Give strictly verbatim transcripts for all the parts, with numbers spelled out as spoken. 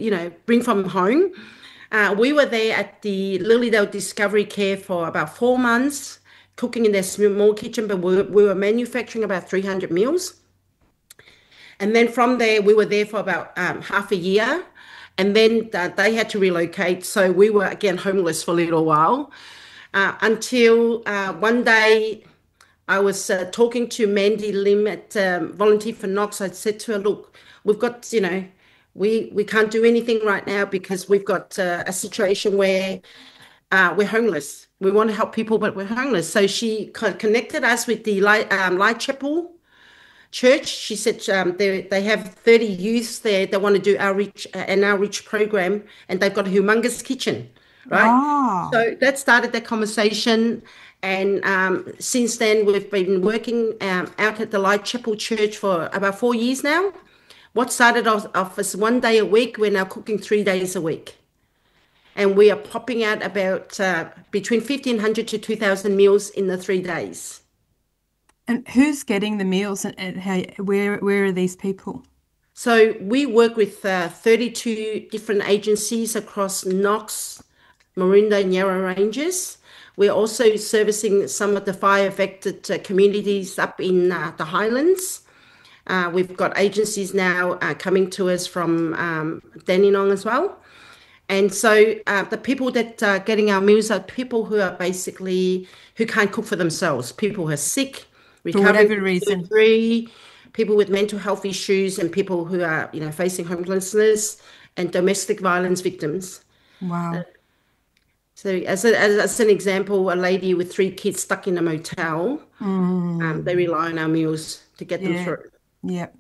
you know, bring from home. Uh, we were there at the Lilydale Discovery Care for about four months, cooking in their small kitchen, but we, we were manufacturing about three hundred meals. And then from there, we were there for about um, half a year. And then uh, they had to relocate. So we were, again, homeless for a little while uh, until uh, one day I was uh, talking to Mandy Lim at um, Volunteer for Knox. I said to her, look, we've got, you know, we, we can't do anything right now because we've got uh, a situation where uh, we're homeless. We want to help people, but we're homeless. So she co- connected us with the Light, um, Light Chapel Church. She said um, they they have thirty youths there that want to do outreach, uh, an outreach program, and they've got a humongous kitchen, right? Oh. So that started that conversation, and um, since then we've been working um, out at the Light Chapel Church for about four years now. What started off, off as one day a week, we're now cooking three days a week, and we are popping out about uh, between fifteen hundred to two thousand meals in the three days. And who's getting the meals, and, and how, where where are these people? So we work with uh, thirty-two different agencies across Knox, Maroondah and Yarra Ranges. We're also servicing some of the fire-affected uh, communities up in uh, the Highlands. Uh, we've got agencies now uh, coming to us from um, Dandenong as well. And so uh, the people that are getting our meals are people who are basically, who can't cook for themselves, people who are sick, For whatever reason. surgery, people with mental health issues, and people who are, you know, facing homelessness and domestic violence victims. Wow. Uh, so as, a, as, as an example, a lady with three kids stuck in a motel, Mm. um, they rely on our meals to get them Yeah. through. Yep.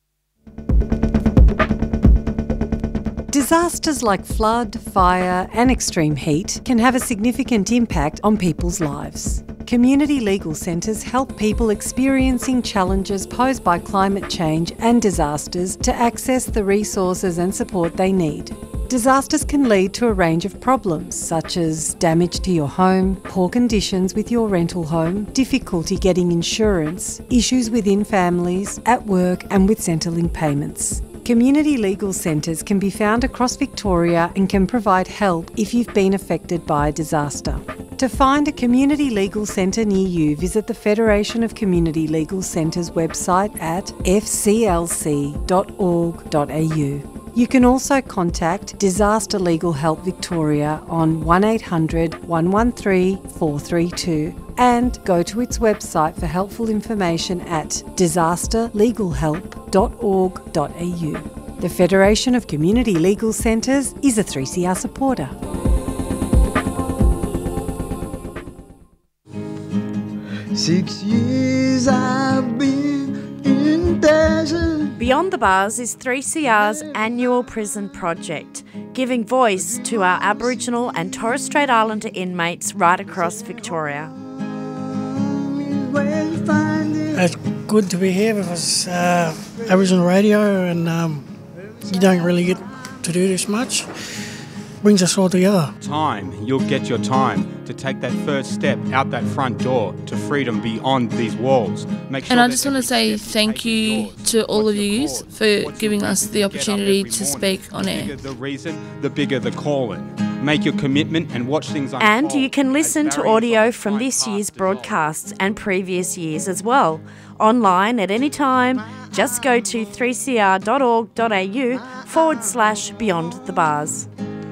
Disasters like flood, fire and extreme heat can have a significant impact on people's lives. Community legal centres help people experiencing challenges posed by climate change and disasters to access the resources and support they need. Disasters can lead to a range of problems such as damage to your home, poor conditions with your rental home, difficulty getting insurance, issues within families, at work and with Centrelink payments. Community legal centres can be found across Victoria and can provide help if you've been affected by a disaster. To find a community legal centre near you, visit the Federation of Community Legal Centres website at f c l c dot org dot a u. You can also contact Disaster Legal Help Victoria on one eight hundred, one one three, four three two and go to its website for helpful information at disaster legal help dot org dot a u. The Federation of Community Legal Centres is a three C R supporter. Six years I've been in desert. Beyond the Bars is three C R's annual prison project, giving voice to our Aboriginal and Torres Strait Islander inmates right across Victoria. It's good to be here because uh, Aboriginal radio, and um, you don't really get to do this much. Brings us all together. Time, you'll get your time to take that first step out that front door to freedom beyond these walls. Make sure and I just want to say thank you to all of you for giving us the opportunity to speak on air. The bigger the reason, the bigger the calling. Make your commitment and watch things unfold. And you can listen to audio from this year's broadcasts and previous years as well, online at any time. Just go to three c r dot org dot a u forward slash beyond the bars.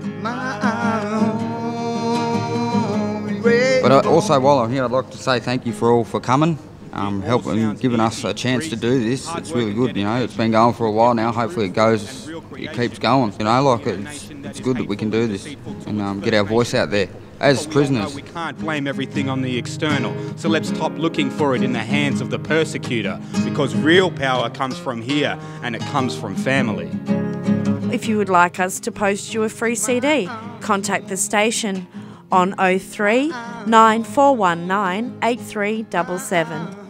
But also, while I'm here, I'd like to say thank you for all for coming, um, helping, giving us a chance to do this. It's really good, you know. It's been going for a while now. Hopefully, it goes, it keeps going. You know, like it's, it's good that we can do this and um, get our voice out there as prisoners. We can't blame everything on the external, so let's stop looking for it in the hands of the persecutor, because real power comes from here, and it comes from family. If you would like us to post you a free C D, contact the station on oh three, nine four one nine, eight three seven seven.